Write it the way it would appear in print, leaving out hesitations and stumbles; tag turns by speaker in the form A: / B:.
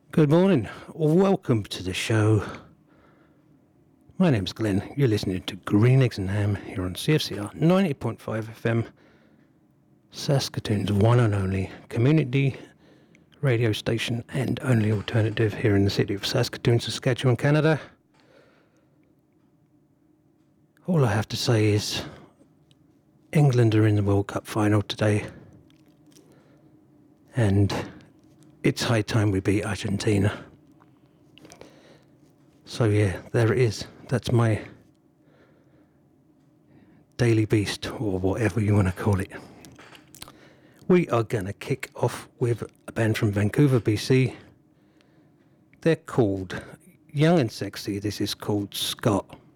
A: Good morning. Welcome to the show. My name's Glenn. You're listening to Green Eggs and Ham here on CFCR 90.5 FM, Saskatoon's one and only community radio station and only alternative here in the city of Saskatoon, Saskatchewan, Canada. All I have to say is England are in the World Cup final today, and it's high time we beat Argentina. So yeah, there it is. That's my daily beast, or whatever you want to call it. We are going to kick off with a band from Vancouver, BC. They're called Young and Sexy. This is called Scott.